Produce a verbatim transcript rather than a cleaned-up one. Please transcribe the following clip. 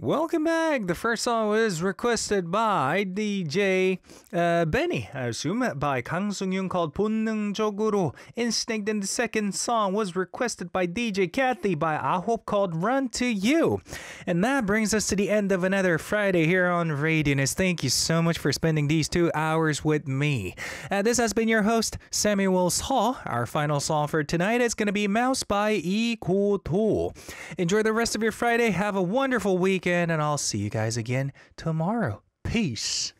Welcome back. The first song was requested by D J uh, Benny, I assume, by Kang Sung-yoon, called 본능적으로. Instinct. And the second song was requested by D J Kathy by Ahop, called Run to You. And that brings us to the end of another Friday here on Radianess. Thank you so much for spending these two hours with me. Uh, this has been your host, Samuel Seo. Our final song for tonight is going to be Mouse by Lee Go-do. Enjoy the rest of your Friday. Have a wonderful weekend, and I'll see you guys again tomorrow. Peace.